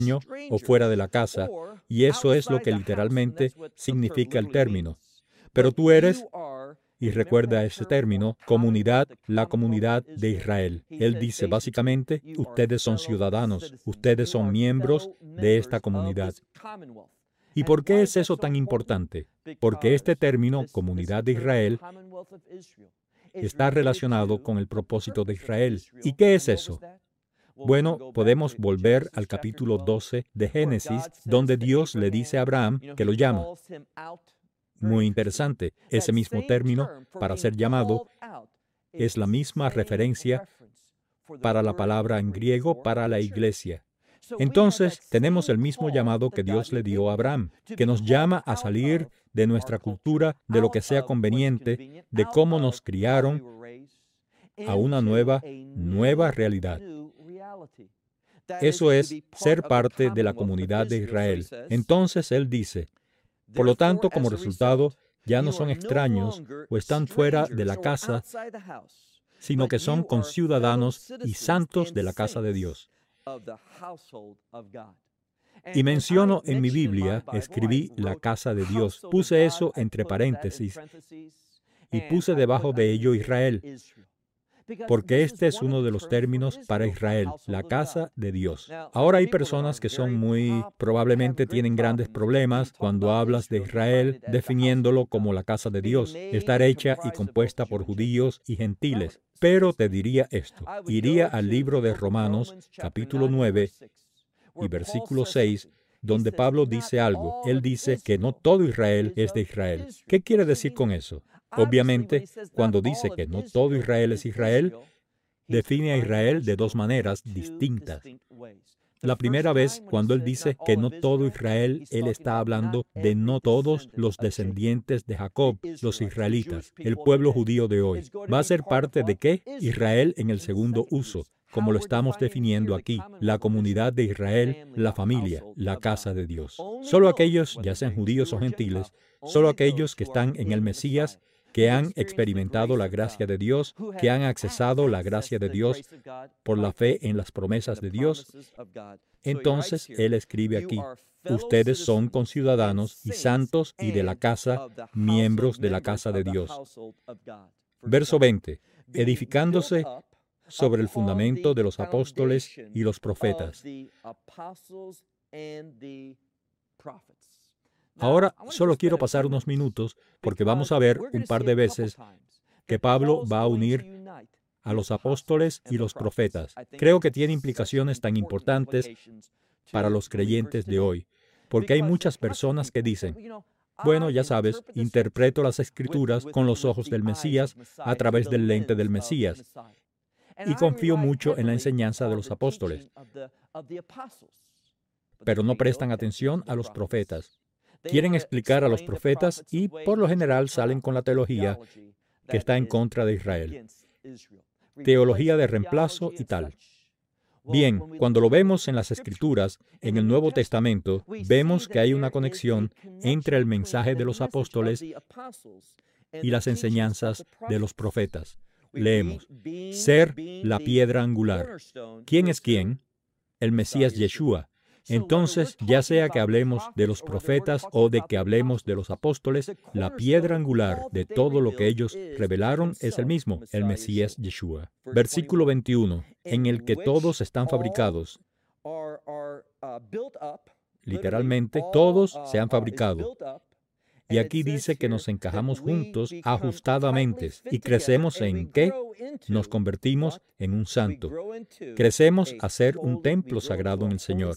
o fuera de la casa, y eso es lo que literalmente significa el término. Pero tú eres, y recuerda ese término, comunidad, la comunidad de Israel. Él dice básicamente, ustedes son ciudadanos, ustedes son miembros de esta comunidad. ¿Y por qué es eso tan importante? Porque este término, comunidad de Israel, está relacionado con el propósito de Israel. ¿Y qué es eso? Bueno, podemos volver al capítulo 12 de Génesis, donde Dios le dice a Abraham que lo llama. Muy interesante, ese mismo término, para ser llamado, es la misma referencia para la palabra en griego para la iglesia. Entonces, tenemos el mismo llamado que Dios le dio a Abraham, que nos llama a salir de nuestra cultura, de lo que sea conveniente, de cómo nos criaron, a una nueva realidad. Eso es ser parte de la comunidad de Israel. Entonces Él dice, por lo tanto, como resultado, ya no son extraños o están fuera de la casa, sino que son conciudadanos y santos de la casa de Dios. Y menciono en mi Biblia, escribí la casa de Dios. Puse eso entre paréntesis y puse debajo de ello Israel, porque este es uno de los términos para Israel, la casa de Dios. Ahora hay personas que probablemente tienen grandes problemas cuando hablas de Israel, definiéndolo como la casa de Dios, estar hecha y compuesta por judíos y gentiles. Pero te diría esto, iría al libro de Romanos, capítulo 9 y versículo 6, donde Pablo dice algo. Él dice que no todo Israel es de Israel. ¿Qué quiere decir con eso? Obviamente, cuando dice que no todo Israel es Israel, define a Israel de dos maneras distintas. La primera vez, cuando él dice que no todo Israel, él está hablando de no todos los descendientes de Jacob, los israelitas, el pueblo judío de hoy. ¿Va a ser parte de qué? Israel en el segundo uso, como lo estamos definiendo aquí, la comunidad de Israel, la familia, la casa de Dios. Solo aquellos, ya sean judíos o gentiles, solo aquellos que están en el Mesías, que han experimentado la gracia de Dios, que han accesado la gracia de Dios por la fe en las promesas de Dios. Entonces, él escribe aquí, ustedes son conciudadanos y santos y de la casa, miembros de la casa de Dios. Verso 20, edificándose sobre el fundamento de los apóstoles y los profetas. Ahora solo quiero pasar unos minutos porque vamos a ver un par de veces que Pablo va a unir a los apóstoles y los profetas. Creo que tiene implicaciones tan importantes para los creyentes de hoy, porque hay muchas personas que dicen, bueno, ya sabes, interpreto las Escrituras con los ojos del Mesías a través del lente del Mesías, y confío mucho en la enseñanza de los apóstoles, pero no prestan atención a los profetas. Quieren explicar a los profetas y, por lo general, salen con la teología que está en contra de Israel. Teología de reemplazo y tal. Bien, cuando lo vemos en las Escrituras, en el Nuevo Testamento, vemos que hay una conexión entre el mensaje de los apóstoles y las enseñanzas de los profetas. Leemos, ser la piedra angular. ¿Quién es quién? El Mesías Yeshua. Entonces, ya sea que hablemos de los profetas o de que hablemos de los apóstoles, la piedra angular de todo lo que ellos revelaron es el mismo, el Mesías Yeshua. Versículo 21, en el que todos están fabricados. Literalmente, todos se han fabricado. Y aquí dice que nos encajamos juntos ajustadamente. ¿Y crecemos en qué? Nos convertimos en un santo. Crecemos a ser un templo sagrado en el Señor.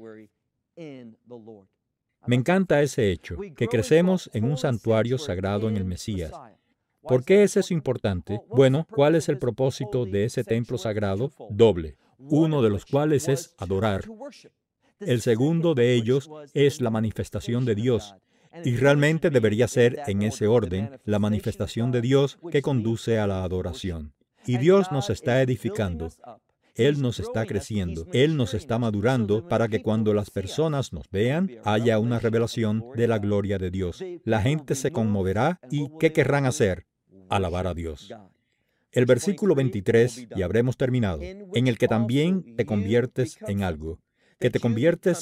Me encanta ese hecho, que crecemos en un santuario sagrado en el Mesías. ¿Por qué es eso importante? Bueno, ¿cuál es el propósito de ese templo sagrado? Doble. Uno de los cuales es adorar. El segundo de ellos es la manifestación de Dios. Y realmente debería ser en ese orden, la manifestación de Dios que conduce a la adoración. Y Dios nos está edificando. Él nos está creciendo. Él nos está madurando para que cuando las personas nos vean, haya una revelación de la gloria de Dios. La gente se conmoverá y ¿qué querrán hacer? Alabar a Dios. El versículo 23, y habremos terminado, en el que también te conviertes en algo. que te conviertes